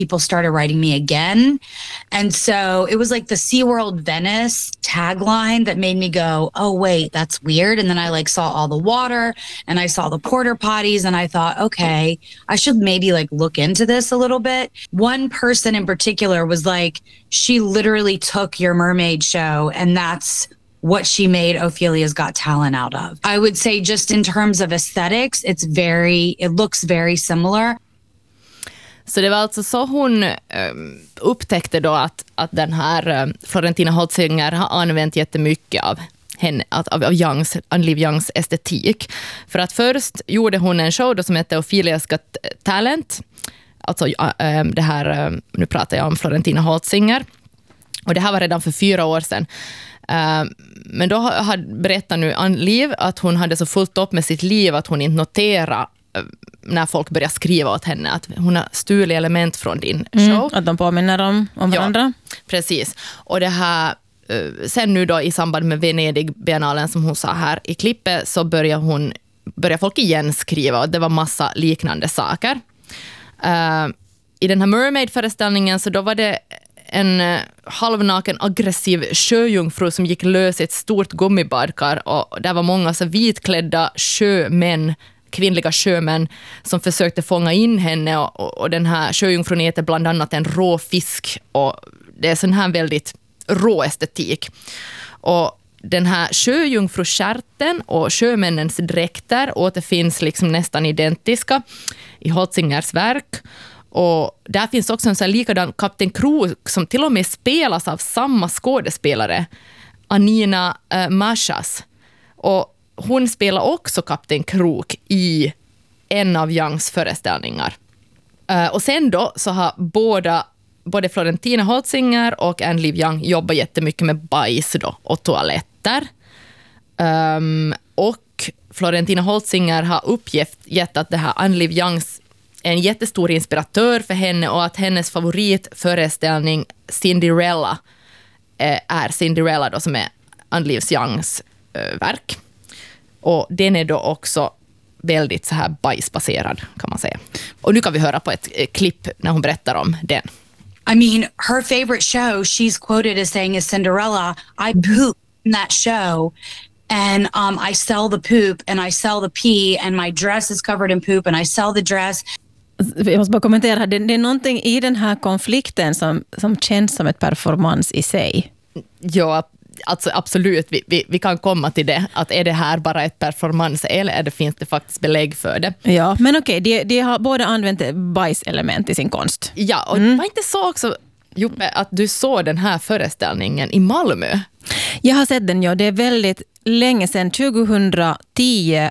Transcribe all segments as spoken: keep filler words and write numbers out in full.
people started writing me again. And so it was like the SeaWorld Venice tagline that made me go, oh, wait, that's weird. And then I like saw all the water and I saw the porta potties and I thought, okay, I should maybe like look into this a little bit. One person in particular was like, she literally took your mermaid show and that's what she made Ophelia's Got Talent out of. I would say just in terms of aesthetics, it's very, it looks very similar. Så det var alltså så hon um, upptäckte då att, att den här um, Florentina Holtzinger har använt jättemycket av henne, att, av, av Youngs, Ann Liv Youngs estetik. För att först gjorde hon en show då som hette Ophelia's Got Talent. Alltså uh, det här, uh, nu pratar jag om Florentina Holtzinger. Och det här var redan för fyra år sedan. Uh, men då hade berättat nu Ann Liv att hon hade så fullt upp med sitt liv att hon inte noterade uh, när folk börjar skriva åt henne att hon har stulit element från din show. Mm, att de påminner om, om varandra. Ja, precis. Och det här, uh, sen nu då i samband med Venedig-biennalen som hon sa här i klippet så börjar hon börjar folk igen skriva och det var massa liknande saker. Uh, I den här Mermaid-föreställningen så då var det en uh, halvnaken aggressiv sjöjungfru som gick lös i ett stort gummibadkar och där var många så vitklädda sjömän, kvinnliga sjömän som försökte fånga in henne och, och, och den här sjöjungfrun äter bland annat en rå fisk och det är sån här väldigt rå estetik. Och den här sjöjungfruskärten och sjömännens dräkter återfinns liksom nästan identiska i Holtzingers verk. Och där finns också en sån här likadan Kapten Krok som till och med spelas av samma skådespelare, Anina äh, Mashas. Och hon spelar också Kapten Krok i en av Youngs föreställningar. Uh, och sen då så har båda, både Florentina Holtzinger och Ann Liv Young jobbat jättemycket med bajs då, och toaletter. Um, och Florentina Holtzinger har uppgett att det här Ann Liv Youngs är en jättestor inspiratör för henne och att hennes favoritföreställning Cinderella eh, är Cinderella då som är Ann Liv Youngs eh, verk. Och den är då också väldigt så här bajsbaserad kan man säga. Och nu kan vi höra på ett eh, klipp när hon berättar om den. I mean, her favorite show, she's quoted as saying is Cinderella. I poop in that show. And um, I sell the poop and I sell the pee and my dress is covered in poop and I sell the dress. Jag måste bara kommentera, det, det är någonting i den här konflikten som, som känns som ett performance i sig. Ja, alltså absolut. Vi, vi, vi kan komma till det. Att är det här bara ett performance eller är det, finns det faktiskt belägg för det? Ja, men okej, de, de har båda använt bajselement i sin konst. Ja, och mm. var inte så också, Joppe, att du såg den här föreställningen i Malmö? Jag har sett den, ja. Det är väldigt länge sedan, tjugohundratio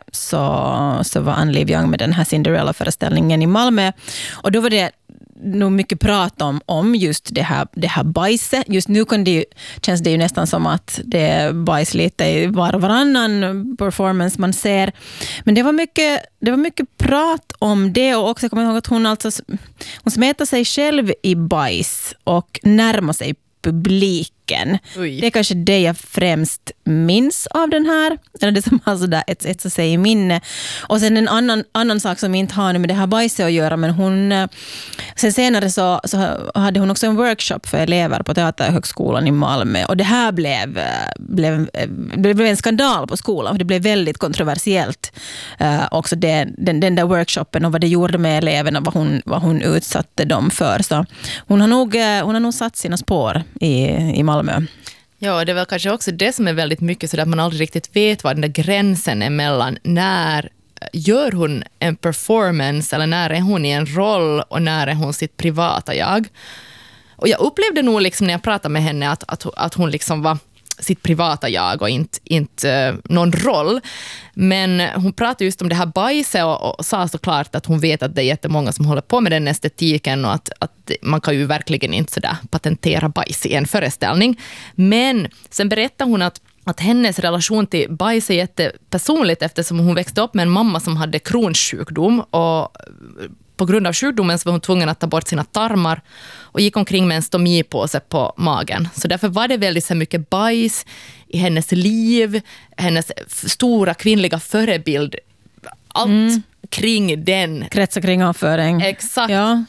så, så var Ann Liv Young med den här Cinderella-föreställningen i Malmö. Och då var det nog mycket prat om, om just det här, det här bajset. Just nu kan det ju, känns det ju nästan som att det är bajs lite i var och varannan performance man ser. Men det var mycket, det var mycket prat om det och också kommer jag ihåg att hon alltså hon smetar sig själv i bajs och närmar sig publiken. Oj. Det är kanske det jag främst minns av den här. Eller det som har sådär ett, ett så säga i minne. Och sen en annan, annan sak som inte har med det här bajset att göra. Men hon, sen senare så, så hade hon också en workshop för elever på Teaterhögskolan i Malmö. Och det här blev, blev, blev en skandal på skolan. För det blev väldigt kontroversiellt. Uh, också det, den, den där workshopen och vad det gjorde med eleverna. Vad hon, vad hon utsatte dem för. Så hon har nog, hon har nog satt sina spår i, i Malmö. Ja, det är väl kanske också det som är väldigt mycket så att man aldrig riktigt vet vad den där gränsen är mellan när gör hon en performance eller när är hon i en roll och när är hon sitt privata jag. Och jag upplevde nog liksom när jag pratade med henne att, att, att hon liksom var sitt privata jag och inte, inte någon roll. Men hon pratade just om det här bajset och, och sa såklart att hon vet att det är jättemånga som håller på med den estetiken och att, att man kan ju verkligen inte sådär patentera bajs i en föreställning. Men sen berättade hon att att hennes relation till bajs är jättepersonligt eftersom hon växte upp med en mamma som hade Crohns sjukdom och på grund av sjukdomen så var hon tvungen att ta bort sina tarmar och gick omkring med en stomipåse på magen. Så därför var det väldigt så mycket bajs i hennes liv, hennes stora kvinnliga förebild. Allt mm. kring den. Kretsar kring avföring. Exakt. Ja.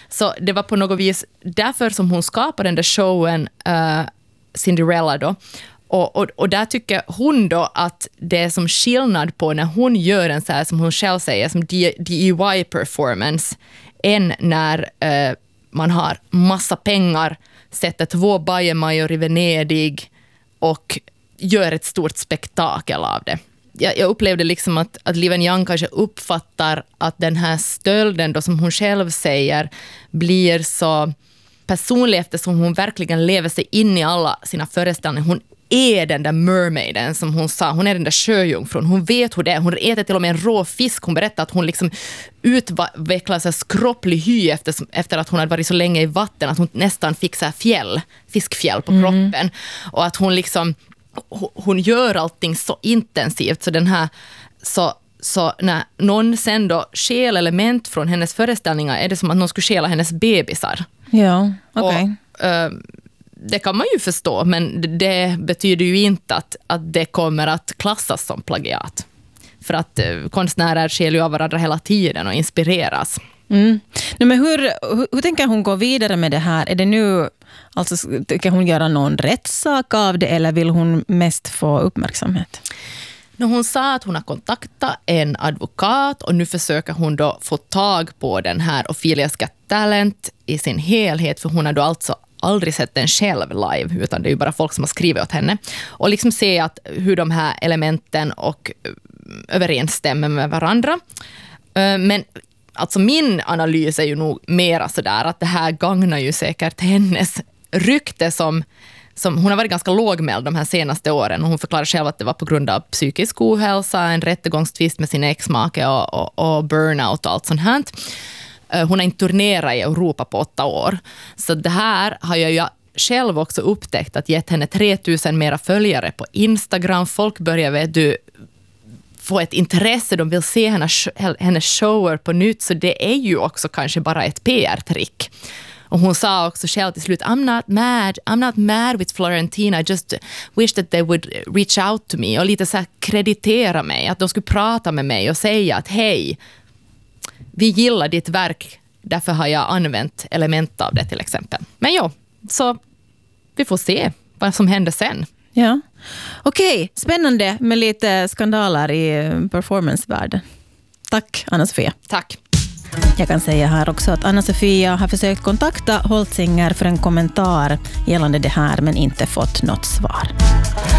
Så det var på något vis därför som hon skapade den där showen uh, Cinderella då. Och, och, och där tycker hon då att det är som skillnad på när hon gör en så här, som hon själv säger, som D E Y-performance, än när uh, man har massa pengar, sätter två bajamajor i Venedig och gör ett stort spektakel av det. Jag, jag upplevde liksom att, att Li Wenliang kanske uppfattar att den här stölden då, som hon själv säger, blir så personlig eftersom hon verkligen lever sig in i alla sina föreställningar. Hon är den där mermaiden som hon sa. Hon är den där sjöjungfrun. Hon vet hur det är. Hon äter till och med en rå fisk. Hon berättar att hon liksom utvecklar sig skropplig hy efter, efter att hon hade varit så länge i vatten att hon nästan fick så här fjäll, fiskfjäll på kroppen. Mm. Och att hon liksom hon gör allting så intensivt så den här så, så när någon sen då stjäl element från hennes föreställningar är det som att någon skulle stjäla hennes bebisar. Ja, okej. Okay. Uh, det kan man ju förstå, men det betyder ju inte att, att det kommer att klassas som plagiat. För att uh, konstnärer stjäl ju av varandra hela tiden och inspireras. Mm. Nej, men hur, hur, hur tänker hon gå vidare med det här? Är det nu, alltså, kan hon göra någon rättssak av det eller vill hon mest få uppmärksamhet? No, hon sa att hon har kontaktat en advokat och nu försöker hon då få tag på den här Ophelia's Got Talent i sin helhet, för hon har då alltså aldrig sett den själv live, utan det är ju bara folk som har skrivit åt henne. Och liksom se att hur de här elementen och överensstämmer med varandra. Men alltså min analys är ju nog mera sådär att det här gagnar ju säkert hennes rykte som, som hon har varit ganska lågmäld de här senaste åren, och hon förklarar själv att det var på grund av psykisk ohälsa, en rättegångstvist med sin exmake och, och, och burnout och allt sånt här. Hon har inte turnerat i Europa på åtta år. Så det här har jag ju själv också upptäckt att gett henne tre tusen mera följare på Instagram. Folk börjar, vet du, få ett intresse. De vill se hennes, hennes shower på nytt. Så det är ju också kanske bara ett P R-trick. Och hon sa också själv till slut, I'm not mad, I'm not mad with Florentina, I just wish that they would reach out to me. Och lite så här kreditera mig, att de skulle prata med mig och säga att hej, vi gillar ditt verk, därför har jag använt element av det till exempel. Men ja, så vi får se vad som händer sen. Ja, okej. Okay. Spännande med lite skandaler i performancevärlden. Tack, Anna-Sofia. Tack. Jag kan säga här också att Anna-Sofia har försökt kontakta Holtzinger för en kommentar gällande det här men inte fått något svar.